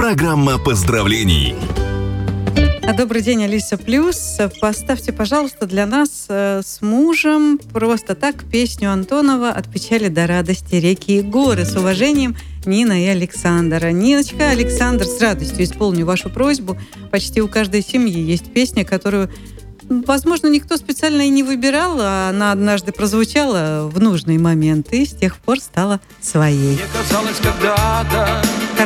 Программа поздравлений. Добрый день, Алиса Плюс. Поставьте, пожалуйста, для нас с мужем просто так песню Антонова «От печали до радости реки и горы». С уважением, Нина и Александр. Ниночка, Александр, с радостью исполню вашу просьбу. Почти у каждой семьи есть песня, которую, возможно, никто специально и не выбирал, а она однажды прозвучала в нужный момент и с тех пор стала своей. Мне казалось когда-то,